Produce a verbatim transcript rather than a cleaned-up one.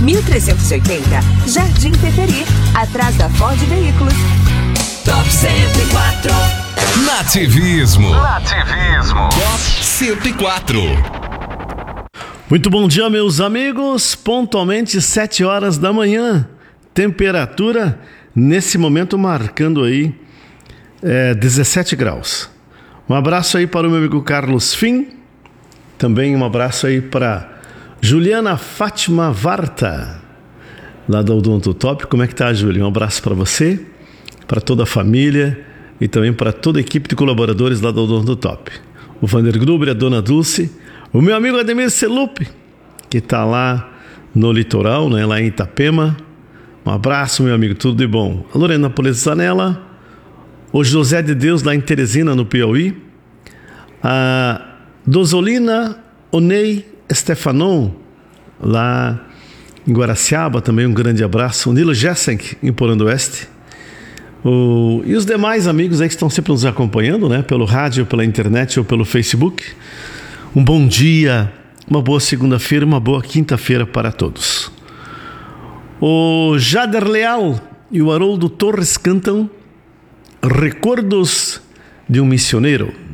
mil trezentos e oitenta, Jardim Teteri, atrás da Ford Veículos. Top cento e quatro. Nativismo. Nativismo. Top cento e quatro. Muito bom dia, meus amigos. Pontualmente sete horas da manhã. Temperatura nesse momento marcando aí é, dezessete graus. Um abraço aí para o meu amigo Carlos Fim. Também um abraço aí para Juliana Fátima Varta, lá da Odonto Top. Como é que tá, Júlia? Um abraço para você, para toda a família e também para toda a equipe de colaboradores lá da Odonto Top. O Vander Gruber, a Dona Dulce, o meu amigo Ademir Celupe, que está lá no litoral, né, lá em Itapema. Um abraço, meu amigo, tudo de bom. A Lorena Polezanella, o José de Deus lá em Teresina, no Piauí. A Dozolina Onei Stefanon, lá em Guaraciaba, também um grande abraço. O Nilo Jessenk, em Porão do Oeste. O... E os demais amigos aí que estão sempre nos acompanhando, né? Pelo rádio, pela internet ou pelo Facebook. Um bom dia, uma boa segunda-feira, uma boa quinta-feira para todos. O Jader Leal e o Haroldo Torres cantam Recordos de um Missioneiro.